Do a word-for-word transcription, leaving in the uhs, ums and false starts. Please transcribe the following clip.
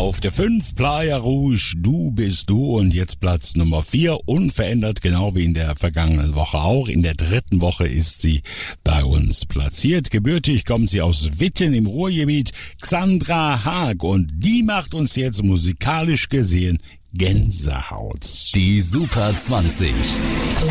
Auf der fünf Playa Rouge, Du bist du, und jetzt Platz Nummer vier, unverändert, genau wie in der vergangenen Woche auch. In der dritten Woche ist sie bei uns platziert. Gebürtig kommt sie aus Witten im Ruhrgebiet, Xandra Haag, und die macht uns jetzt musikalisch gesehen Gänsehaut. Die Super zwanzig.